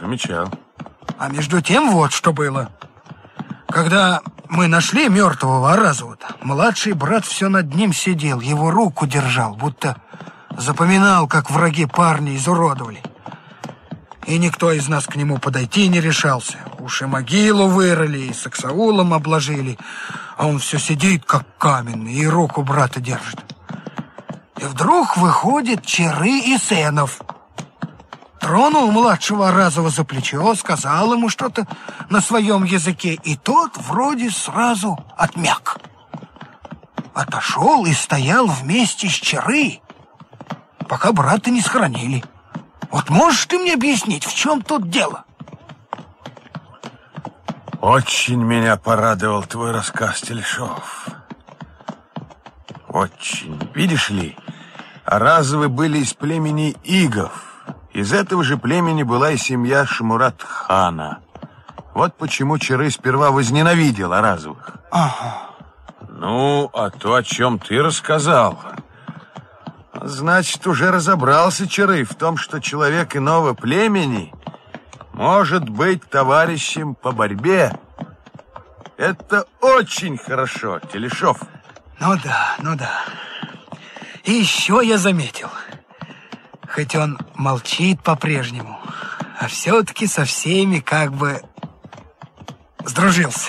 Замечал. А между тем вот что было. Когда мы нашли мертвого Аразова-то, младший брат все над ним сидел, его руку держал, будто запоминал, как враги парня изуродовали. И никто из нас к нему подойти не решался. Уж и могилу вырыли, и саксаулом обложили, а он все сидит, как каменный, и руку брата держит. И вдруг выходит Чары и Сенов. Тронул младшего Аразова за плечо, сказал ему что-то на своем языке, и тот вроде сразу отмяк. Отошел и стоял вместе с Чары, пока брата не схоронили. Вот можешь ты мне объяснить, в чем тут дело? Очень меня порадовал твой рассказ, Телешов. Очень. Видишь ли, Аразовы были из племени Игов. Из этого же племени была и семья Шамурат-хана. Вот почему Чары сперва возненавидел Аразовых. Ага. Ну, а то, о чем ты рассказал, значит, уже разобрался Чары в том, что человек иного племени может быть товарищем по борьбе. Это очень хорошо, Телешов. Ну да. И еще я заметил, хоть он молчит по-прежнему, а все-таки со всеми как бы сдружился.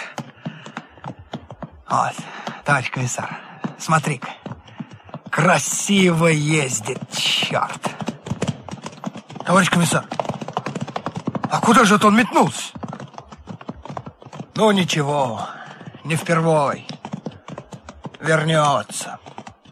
Вот, товарищ комиссар, смотри-ка, красиво ездит, черт. Товарищ комиссар, а куда же это он метнулся? Ну ничего, не впервой, вернется.